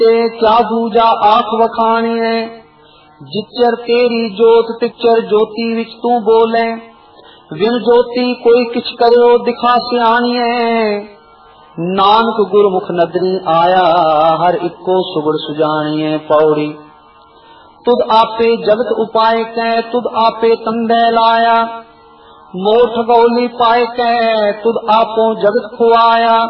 ते क्या दूजा आख वखाणी है। जिचर तेरी जोत तिचर ज्योति विच तू बोले। विन ज्योति कोई किछ करो दिखा सियाणी है। नानक गुरमुख नदरी आया हर इको सुगड़ सुजानी है। पौड़ी तुद आपे जगत उपाय कै तुद आपे तंदे लाया। मोठ गौली पाए कै तुद आपो जगत खुआया।